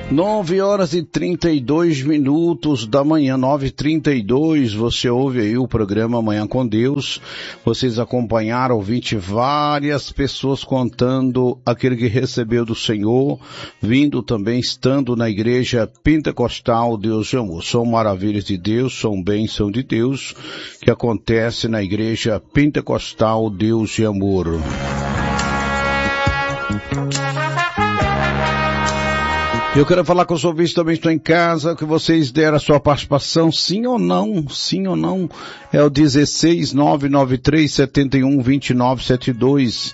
9h32 da manhã, 9h32, você ouve aí o programa Manhã com Deus. Vocês acompanharam, ouvinte, várias pessoas contando aquele que recebeu do Senhor, vindo também, estando na igreja pentecostal Deus de Amor. São maravilhas de Deus, são bênção de Deus, que acontece na igreja pentecostal Deus de Amor. Eu quero falar com os ouvintes também, estou em casa, que vocês deram a sua participação, sim ou não, é o 16993712972,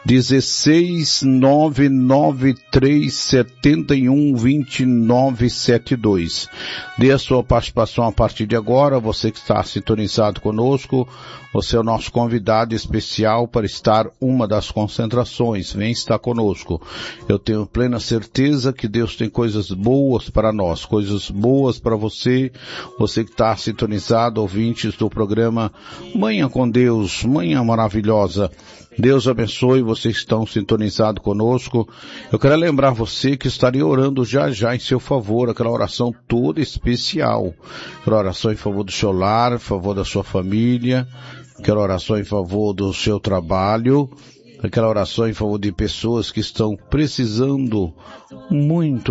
16993712972. Dê a sua participação a partir de agora, você que está sintonizado conosco, você é o nosso convidado especial para estar uma das concentrações, vem estar conosco. Eu tenho plena certeza que Deus tem coisas boas para nós, coisas boas para você, você que está sintonizado, ouvintes do programa Manhã com Deus, Manhã Maravilhosa. Deus abençoe, vocês que estão sintonizados conosco. Eu quero lembrar você que estarei orando já em seu favor, aquela oração toda especial. Aquela oração em favor do seu lar, em favor da sua família, aquela oração em favor do seu trabalho, aquela oração em favor de pessoas que estão precisando muito,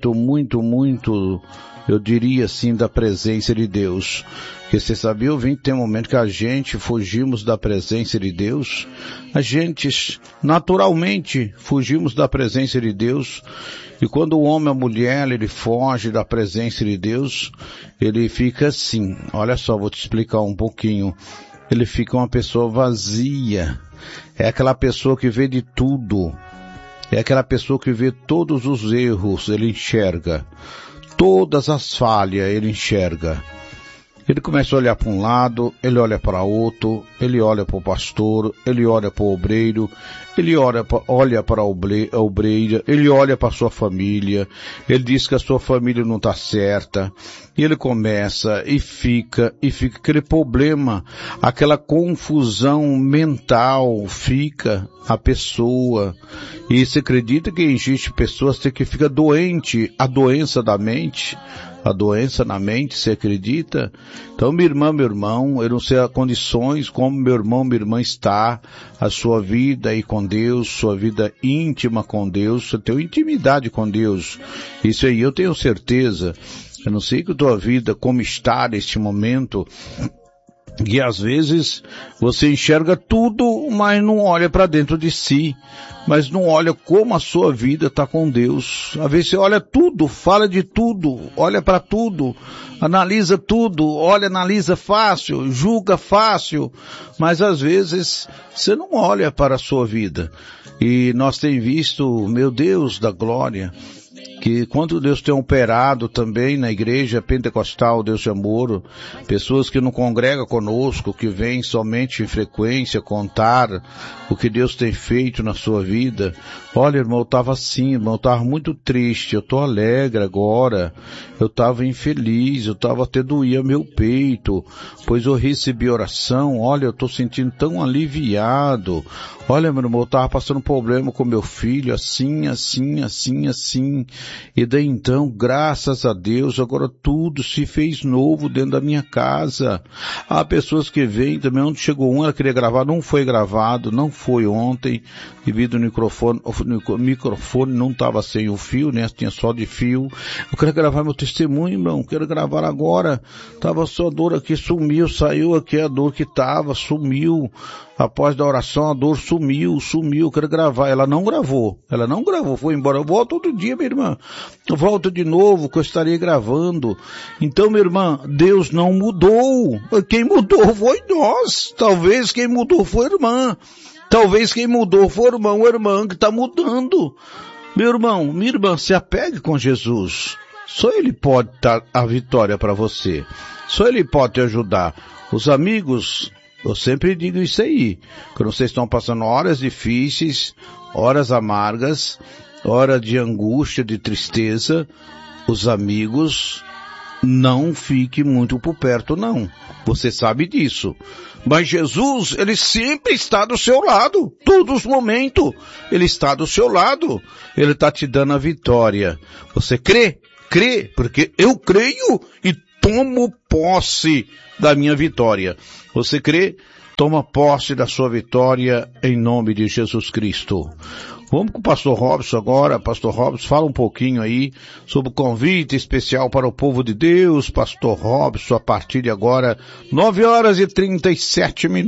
eu diria assim, da presença de Deus. Porque você sabia, ouvinte, tem um momento que a gente fugimos da presença de Deus. A gente, naturalmente, fugimos da presença de Deus. E quando o homem, a mulher, ele foge da presença de Deus, ele fica assim. Olha só, vou te explicar um pouquinho. Ele fica uma pessoa vazia. É aquela pessoa que vê de tudo. É aquela pessoa que vê todos os erros, ele enxerga. Todas as falhas, ele enxerga. Ele começa a olhar para um lado, ele olha para outro, ele olha para o pastor, ele olha para o obreiro, ele olha para a obreira, ele olha para a sua família, ele diz que a sua família não está certa, e ele começa e fica aquele problema, aquela confusão mental, fica a pessoa, e você acredita que existe pessoas que ficam doentes, a doença da mente, a doença na mente, você acredita? Então, minha irmã, meu irmão, eu não sei as condições como meu irmão, minha irmã está, a sua vida aí com Deus, sua vida íntima com Deus, a tua intimidade com Deus. Isso aí eu tenho certeza. Eu não sei que a tua vida, como está neste momento, e às vezes você enxerga tudo, mas não olha para dentro de si, mas não olha como a sua vida está com Deus. Às vezes você olha tudo, fala de tudo, olha para tudo, analisa tudo, analisa fácil, julga fácil, mas às vezes você não olha para a sua vida. E nós temos visto, meu Deus da glória, que quando Deus tem operado também na igreja pentecostal Deus de Amor, pessoas que não congregam conosco, que vêm somente em frequência contar o que Deus tem feito na sua vida. Olha, irmão, eu estava assim, irmão, eu estava muito triste, eu estou alegre agora, eu estava infeliz, eu estava até doía meu peito, pois eu recebi oração, olha, eu estou sentindo tão aliviado. Olha, meu irmão, eu estava passando problema com meu filho, assim. E daí então, graças a Deus, agora tudo se fez novo dentro da minha casa. Há pessoas que vêm também, onde chegou ela queria gravar, não foi gravado, não foi ontem, devido ao microfone, o microfone não estava sem o fio, né, tinha só de fio. Eu quero gravar meu testemunho, irmão, quero gravar agora. Tava só a dor aqui, sumiu, saiu aqui a dor que tava, sumiu. Após da oração, a dor sumiu, quero gravar. Ela não gravou, foi embora. Eu volto outro dia, minha irmã. Eu volto de novo, que eu estarei gravando. Então, minha irmã, Deus não mudou. Quem mudou foi nós. Talvez quem mudou foi a irmã. Talvez quem mudou foi o irmão ou a irmã que está mudando. Meu irmão, minha irmã, se apegue com Jesus. Só Ele pode dar a vitória para você. Só Ele pode te ajudar. Os amigos, eu sempre digo isso aí, quando vocês estão passando horas difíceis, horas amargas, hora de angústia, de tristeza, os amigos não fique muito por perto, não. Você sabe disso. Mas Jesus, ele sempre está do seu lado. Todos os momentos, ele está do seu lado. Ele está te dando a vitória. Você crê? Crê, porque eu creio e tomo posse da minha vitória. Você crê? Toma posse da sua vitória em nome de Jesus Cristo. Vamos com o pastor Robson agora. Pastor Robson, fala um pouquinho aí sobre o convite especial para o povo de Deus. Pastor Robson, a partir de agora, 9h37.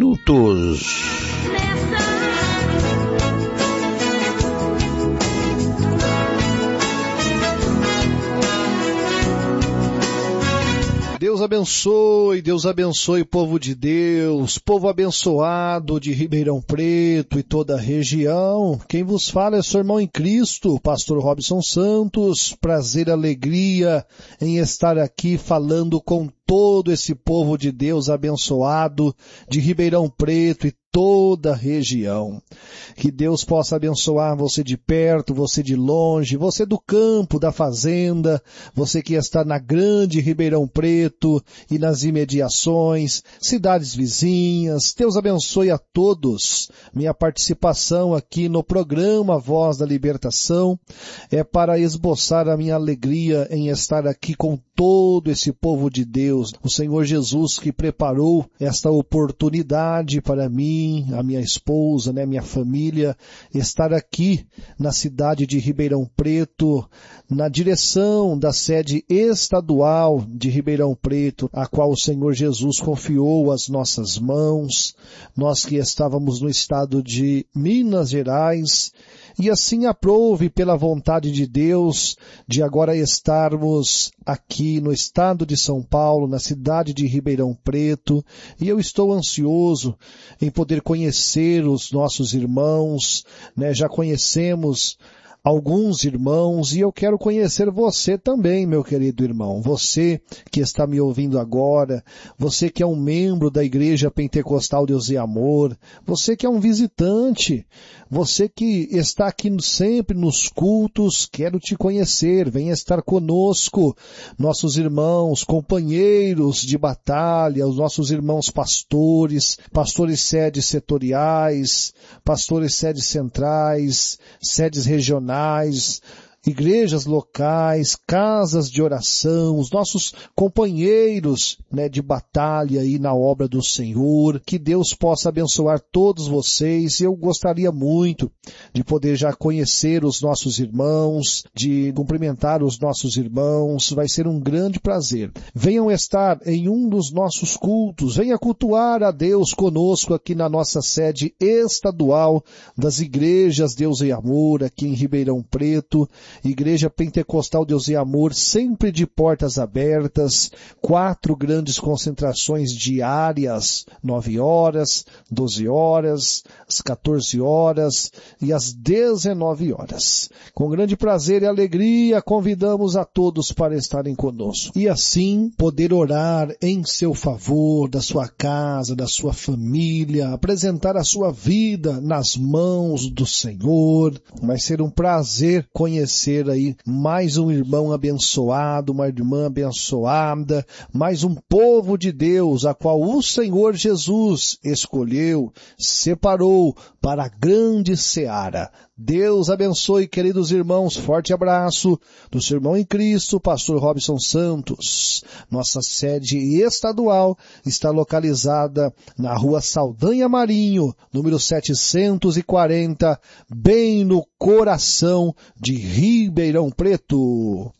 Deus abençoe, povo de Deus, povo abençoado de Ribeirão Preto e toda a região. Quem vos fala é seu irmão em Cristo, pastor Robson Santos. Prazer e alegria em estar aqui falando com todo esse povo de Deus abençoado de Ribeirão Preto e toda a região. Que Deus possa abençoar você de perto, você de longe, você do campo, da fazenda, você que está na grande Ribeirão Preto e nas imediações, cidades vizinhas. Deus abençoe a todos. Minha participação aqui no programa Voz da Libertação é para esboçar a minha alegria em estar aqui com todo esse povo de Deus. O Senhor Jesus que preparou esta oportunidade para mim, a minha esposa, minha família, estar aqui na cidade de Ribeirão Preto, na direção da sede estadual de Ribeirão Preto, a qual o Senhor Jesus confiou às nossas mãos, nós que estávamos no estado de Minas Gerais, e assim aprove pela vontade de Deus de agora estarmos aqui no estado de São Paulo, na cidade de Ribeirão Preto, e eu estou ansioso em poder conhecer os nossos irmãos, já conhecemos alguns irmãos e eu quero conhecer você também, meu querido irmão. Você que está me ouvindo agora, você que é um membro da Igreja Pentecostal Deus e Amor, você que é um visitante, você que está aqui sempre nos cultos, quero te conhecer, venha estar conosco, nossos irmãos, companheiros de batalha, os nossos irmãos pastores, pastores sedes setoriais, pastores sedes centrais, sedes regionais, igrejas locais, casas de oração, os nossos companheiros de batalha aí na obra do Senhor. Que Deus possa abençoar todos vocês. Eu gostaria muito de poder já conhecer os nossos irmãos, de cumprimentar os nossos irmãos. Vai ser um grande prazer. Venham estar em um dos nossos cultos, venha cultuar a Deus conosco aqui na nossa sede estadual das igrejas Deus e Amor, aqui em Ribeirão Preto. Igreja Pentecostal Deus e Amor, sempre de portas abertas, 4 grandes concentrações diárias, 9 horas, 12 horas, às 14 horas e às 19 horas. Com grande prazer e alegria, convidamos a todos para estarem conosco. E assim, poder orar em seu favor, da sua casa, da sua família, apresentar a sua vida nas mãos do Senhor. Vai ser um prazer conhecer aí mais um irmão abençoado, uma irmã abençoada, mais um povo de Deus, a qual o Senhor Jesus escolheu, separou para a grande seara. Deus abençoe, queridos irmãos. Forte abraço do seu irmão em Cristo, pastor Robson Santos. Nossa sede estadual está localizada na rua Saldanha Marinho, número 740, bem no coração de Ribeirão Preto.